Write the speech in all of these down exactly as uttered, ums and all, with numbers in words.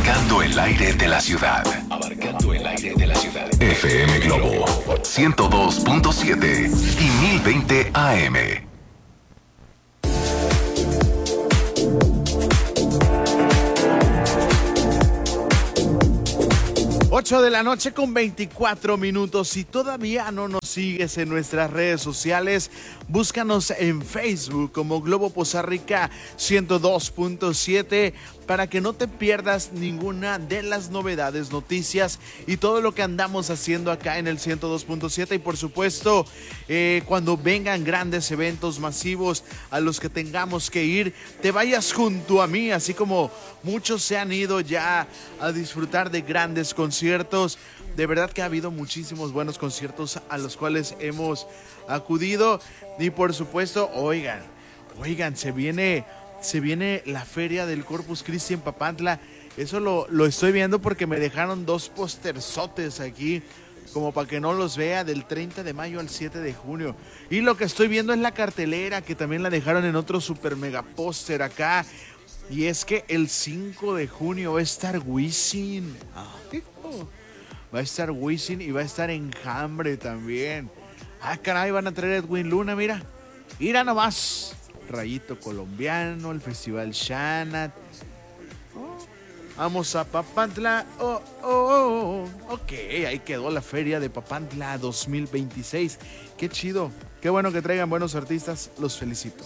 Abarcando el aire de la ciudad. Abarcando el aire de la ciudad. F M Globo ciento dos punto siete y mil veinte A M. ocho de la noche con veinticuatro minutos. Si todavía no nos sigues en nuestras redes sociales, búscanos en Facebook como Globo Poza Rica ciento dos punto siete para que no te pierdas ninguna de las novedades, noticias y todo lo que andamos haciendo acá en el ciento dos punto siete. Y por supuesto, eh, cuando vengan grandes eventos masivos a los que tengamos que ir, te vayas junto a mí, así como muchos se han ido ya a disfrutar de grandes conciertos. De verdad que ha habido muchísimos buenos conciertos a los cuales hemos acudido. Y por supuesto, oigan, oigan, se viene, se viene la feria del Corpus Christi en Papantla. Eso lo, lo estoy viendo porque me dejaron dos posterzotes aquí, como para que no los vea, del treinta de mayo al siete de junio. Y lo que estoy viendo es la cartelera, que también la dejaron en otro super mega póster acá. Y es que el cinco de junio va a estar Wisin. Ay, oh. Va a estar Wisin y va a estar Enjambre también. Ah, caray, van a traer Edwin Luna, mira. Mira nomás. Rayito Colombiano, el Festival Shanat. Oh, vamos a Papantla. Oh, oh, oh, oh. Ok, ahí quedó la feria de Papantla dos mil veintiséis. Qué chido. Qué bueno que traigan buenos artistas. Los felicito.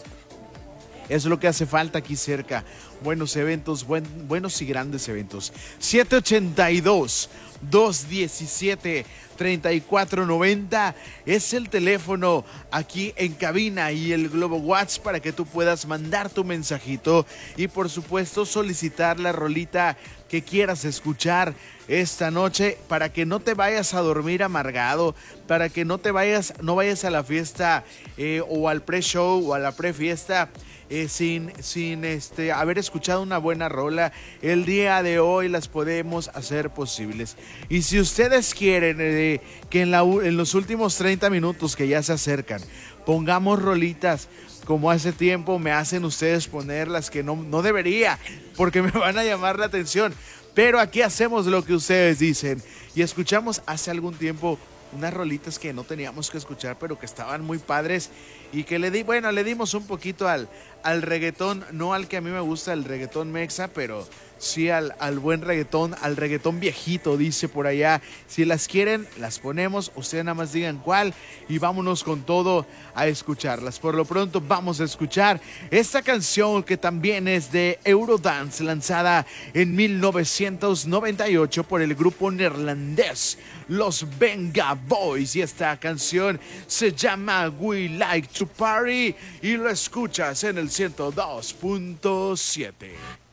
Es lo que hace falta aquí cerca. Buenos eventos, buen, buenos y grandes eventos. siete ochenta y dos, doscientos diecisiete, treinta y cuatro noventa es el teléfono aquí en cabina y el Globo WhatsApp para que tú puedas mandar tu mensajito y por supuesto solicitar la rolita que quieras escuchar esta noche para que no te vayas a dormir amargado, para que no te vayas, no vayas a la fiesta eh, o al pre-show o a la pre-fiesta Eh, sin, sin este, haber escuchado una buena rola. El día de hoy las podemos hacer posibles. Y si ustedes quieren eh, que en, la, en los últimos treinta minutos que ya se acercan, pongamos rolitas como hace tiempo me hacen ustedes ponerlas, que no, no debería, porque me van a llamar la atención. Pero aquí hacemos lo que ustedes dicen. Y escuchamos hace algún tiempo unas rolitas que no teníamos que escuchar, pero que estaban muy padres y que le di, bueno, le dimos un poquito al, al reggaetón, no al que a mí me gusta, el reggaetón mexa, pero sí al, al buen reggaetón, al reggaetón viejito, dice por allá. Si las quieren, las ponemos, ustedes nada más digan cuál y vámonos con todo a escucharlas. Por lo pronto vamos a escuchar esta canción que también es de Eurodance, lanzada en mil novecientos noventa y ocho por el grupo neerlandés Los Venga Boys, y esta canción se llama We Like to Party y lo escuchas en el ciento dos punto siete.